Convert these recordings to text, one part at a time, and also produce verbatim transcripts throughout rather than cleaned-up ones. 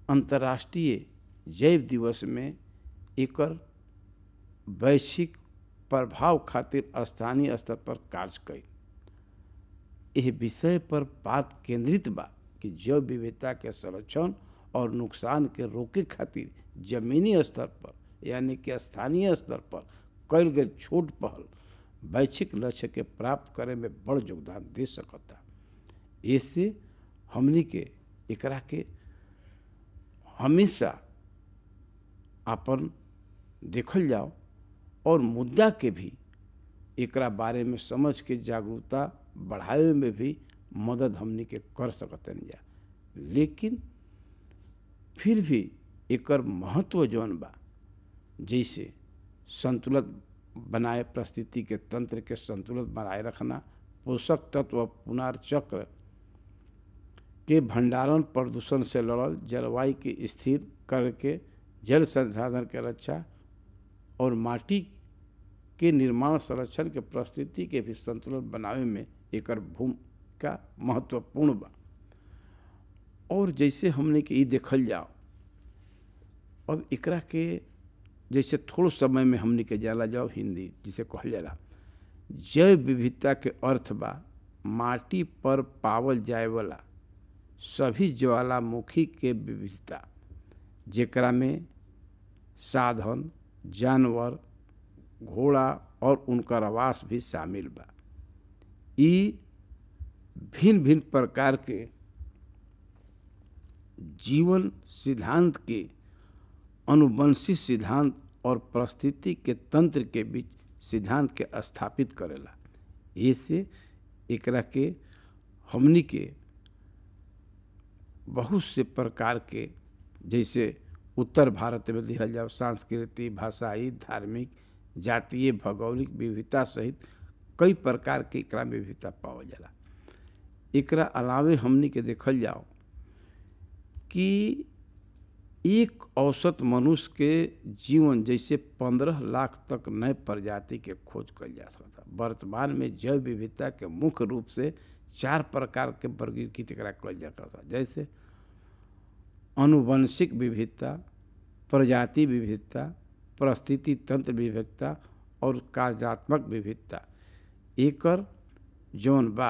अंतर्राष्ट्रीय जैव दिवस में एकर वैश्विक प्रभाव खातिर स्थानीय स्तर पर कार्य कई। यह विषय पर बात केंद्रित बा कि जैव विविधता के संरक्षण और नुकसान के रोके खातिर जमीनी स्तर पर यानी कि स्थानीय स्तर पर कईल गई छोट पहल वैश्विक लक्ष्य के प्राप्त करे में बड़ योगदान दे सकता। इससे हमनी के एकरा के हमेशा अपन देखल जाओ और मुद्दा के भी एकरा बारे में समझ के जागरूकता बढ़ावे में भी मदद हमनी के कर सकतन जा। लेकिन फिर भी एकर महत्व जौन बा, जैसे संतुलन बनाए परिस्थिति के तंत्र के संतुलन बनाए रखना, पोषक तत्व पुनर्चक्र के भंडारण, प्रदूषण से लड़ल, जलवायु के स्थिर करके जल संसाधन के रक्षा और माटी के निर्माण संरक्षण के परिस्थिति के भी संतुलन बनावे में एकर भूमिका महत्वपूर्ण बा। और जैसे हमने के ई देखल जाओ, अब एकरा के जैसे थोड़ा समय में हमने के जाला जाओ हिंदी जिसे कहल जाला, जैव विविधता के अर्थ बा माटी पर पावल जाए वाला सभी ज्वालामुखी के विविधता, जेकरा में साधन, जानवर, घोड़ा और उनकर आवास भी शामिल बा। ई भिन्न भिन्न प्रकार के जीवन सिद्धांत के अनुवंशिक सिद्धांत और परिस्थिति के तंत्र के बीच सिद्धांत के स्थापित करेला। इससे एकरा के हमनी के बहुत से प्रकार के, जैसे उत्तर भारत में दिखल जाओ सांस्कृतिक, भाषाई, धार्मिक, जातीय, भौगोलिक विविधता सहित कई प्रकार के एकरा में विविधता पावल जाला। एकरा अलावे हमनी के देखल जाओ कि एक औसत मनुष्य के जीवन जैसे पंद्रह लाख तक नए प्रजाति के खोज कल जा सकता। वर्तमान में जैव विविधता के मुख्य रूप से चार प्रकार के वर्गीकृत एकरा कल जा सकता, जैसे अनुवंशिक विविधता, प्रजाति विविधता, परिस्थिति तंत्र विविधता और कार्यात्मक विविधता। एकर जौन बा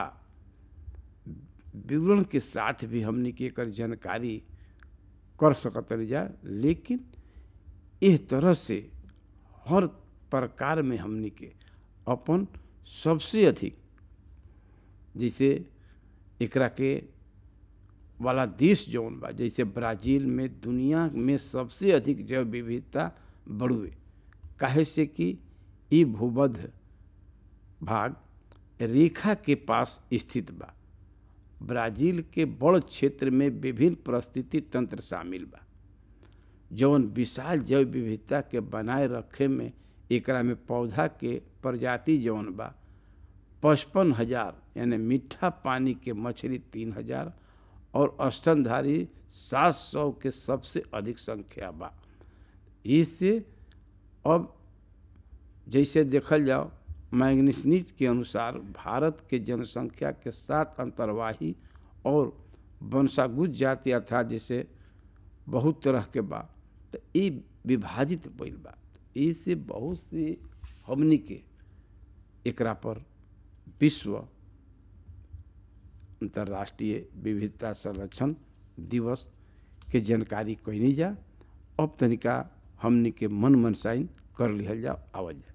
विवरण के साथ भी हमनी के एकर जानकारी कर सकतनी जा। लेकिन इस तरह से हर प्रकार में हमनी के अपन सबसे अधिक, जैसे एकरा के वाला देश जौन बा, जैसे ब्राज़ील में दुनिया में सबसे अधिक जैव विविधता बढ़ुए, काहे से कि ई भूमध्य भाग रेखा के पास स्थित बा। ब्राज़ील के बड़ क्षेत्र में विभिन्न परिस्थिति तंत्र शामिल बा, जौन विशाल जैव विविधता के बनाए रखे में एकरा में पौधा के प्रजाति जौन बा पचपन हजार यानी मीठा पानी के मछली तीन हजार और स्तनधारी सात सौ के सबसे अधिक संख्या बा। इससे अब जैसे देखल जाओ मैग्नीज के अनुसार भारत के जनसंख्या के सात अंतर्वाही और वंशागुज जाति अर्थात जैसे बहुत तरह के बा, तो ये विभाजित भइल बा। इससे बहुत सी हमनी के एकरा पर विश्व अंतर्राष्ट्रीय विविधता संरक्षण दिवस के जानकारी कइनी जा। अब तनिका हमनी के मन मनसाइन कर लिहल जा आवल जा।